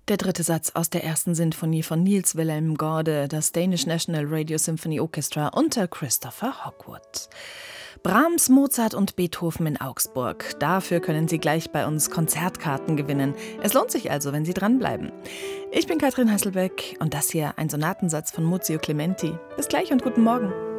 Der dritte Satz aus der ersten Sinfonie von Niels Wilhelm Gorde, das Danish National Radio Symphony Orchestra unter Christopher Hogwood. Brahms, Mozart und Beethoven in Augsburg. Dafür können Sie gleich bei uns Konzertkarten gewinnen. Es lohnt sich also, wenn Sie dranbleiben. Ich bin Katrin Hasselbeck und das hier ein Sonatensatz von Muzio Clementi. Bis gleich und guten Morgen.